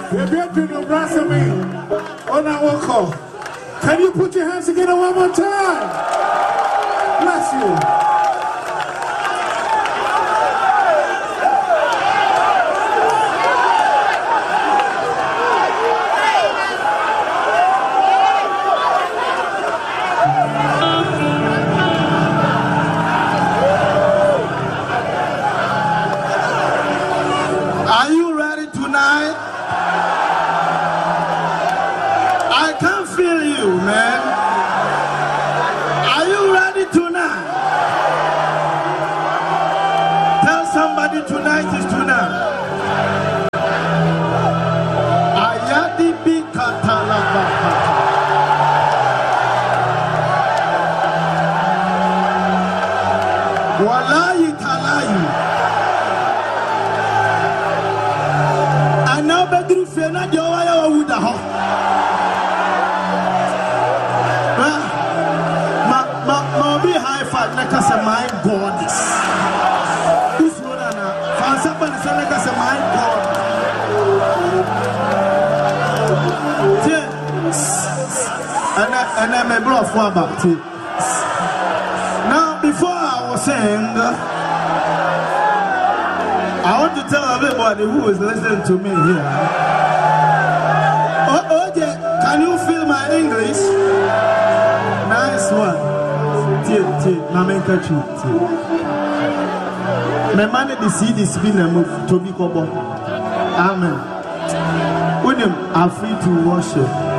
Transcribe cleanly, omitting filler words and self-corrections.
Can you put your hands together one more time? Bless you. Are you ready tonight? I can feel you, man. Are you ready tonight? Tell somebody tonight is tonight. Ayadi bi katalabaka. Wallahi talayi. Ana bedru fena jowa ya wuda ho. Be high five like I say, my God. Who's more than a somebody say like I say, my God. And I'm a bro for about it. Now, before I was saying, I want to tell everybody who is listening to me here. Oh, yeah. Can you feel my English? Nice one. My man catch you. My man the seed is being a move to be covered. Amen. When I'm free to worship.